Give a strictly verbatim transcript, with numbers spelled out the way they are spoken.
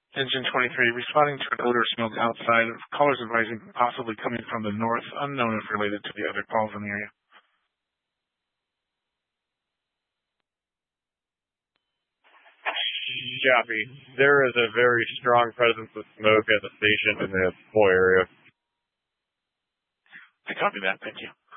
Engine twenty-three, responding to an odor smoke outside. Callers advising possibly coming from the north, unknown if related to the other calls in the area. Copy. There is a very strong presence of smoke at the station in the whole area. I copy that. Thank you.